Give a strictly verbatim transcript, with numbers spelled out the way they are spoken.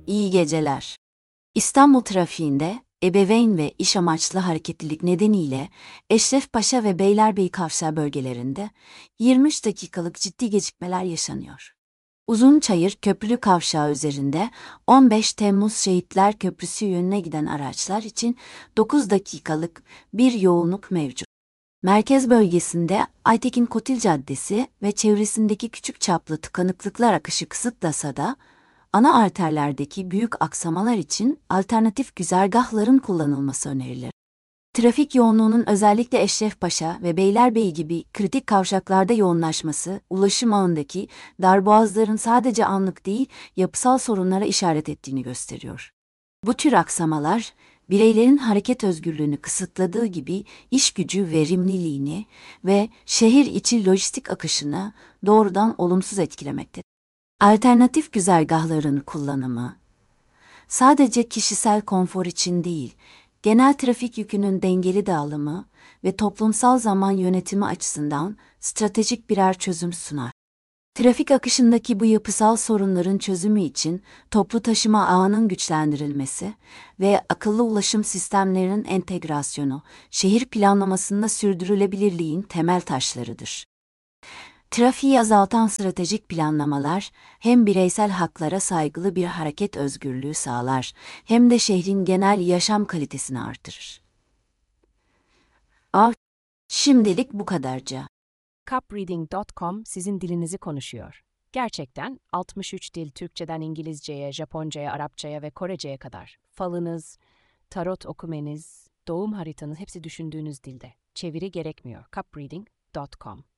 İyi geceler. İstanbul trafiğinde ebeveyn ve iş amaçlı hareketlilik nedeniyle Eşrefpaşa ve Beylerbeyi kavşağı bölgelerinde yirmi üç dakikalık ciddi gecikmeler yaşanıyor. Uzunçayır Köprülü Kavşağı üzerinde on beş Temmuz Şehitler Köprüsü yönüne giden araçlar için dokuz dakikalık bir yoğunluk mevcut. Merkez bölgesinde Aytekin Kotil Caddesi ve çevresindeki küçük çaplı tıkanıklıklar akışı kısıtlasa da, ana arterlerdeki büyük aksamalar için alternatif güzergahların kullanılması önerilir. Trafik yoğunluğunun özellikle Eşrefpaşa ve Beylerbeyi gibi kritik kavşaklarda yoğunlaşması, ulaşım ağındaki darboğazların sadece anlık değil, yapısal sorunlara işaret ettiğini gösteriyor. Bu tür aksamalar, bireylerin hareket özgürlüğünü kısıtladığı gibi iş gücü verimliliğini ve şehir içi lojistik akışını doğrudan olumsuz etkilemektedir. Alternatif güzergahların kullanımı, sadece kişisel konfor için değil, genel trafik yükünün dengeli dağılımı ve toplumsal zaman yönetimi açısından stratejik birer çözüm sunar. Trafik akışındaki bu yapısal sorunların çözümü için toplu taşıma ağının güçlendirilmesi ve akıllı ulaşım sistemlerinin entegrasyonu, şehir planlamasında sürdürülebilirliğin temel taşlarıdır. Trafiği azaltan stratejik planlamalar, hem bireysel haklara saygılı bir hareket özgürlüğü sağlar, hem de şehrin genel yaşam kalitesini artırır. Ah, şimdilik bu kadarca. cupreading nokta com sizin dilinizi konuşuyor. Gerçekten altmış üç dil, Türkçeden İngilizceye, Japoncaya, Arapçaya ve Korece'ye kadar. Falınız, tarot okumeniz, doğum haritanız hepsi düşündüğünüz dilde. Çeviri gerekmiyor. cupreading nokta com